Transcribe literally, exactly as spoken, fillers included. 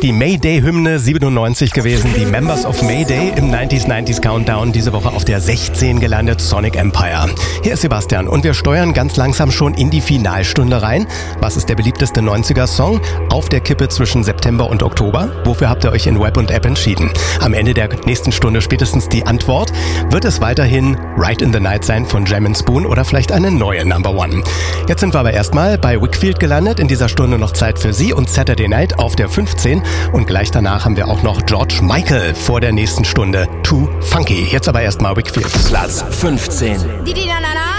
Die Mayday-Hymne siebenundneunzig gewesen, die Members of Mayday im neunziger neunziger Countdown, diese Woche auf der sechzehn gelandet, Sonic Empire. Hier ist Sebastian und wir steuern ganz langsam schon in die Finalstunde rein. Was ist der beliebteste neunziger-Song? Auf der Kippe zwischen September und Oktober. Wofür habt ihr euch in Web und App entschieden? Am Ende der nächsten Stunde spätestens die Antwort. Wird es weiterhin Ride in the Night sein von Jam and Spoon oder vielleicht eine neue Number One? Jetzt sind wir aber erstmal bei Whigfield gelandet. In dieser Stunde noch Zeit für Sie und Saturday Night auf der fünfzehn. Und gleich danach haben wir auch noch George Michael vor der nächsten Stunde. Too Funky. Jetzt aber erstmal Whigfield. Platz fünfzehn.